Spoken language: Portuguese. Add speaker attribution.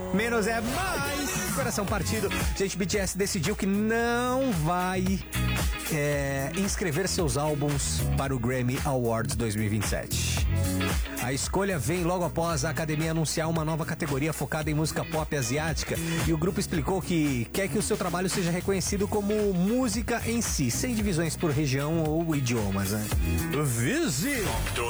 Speaker 1: Menos é mais. Coração partido. Gente, BTS decidiu que não vai inscrever seus álbuns para o Grammy Awards 2027. A escolha vem logo após a academia anunciar uma nova categoria focada em música pop asiática, e o grupo explicou que quer que o seu trabalho seja reconhecido como música em si, sem divisões por região ou idiomas, né? Vise!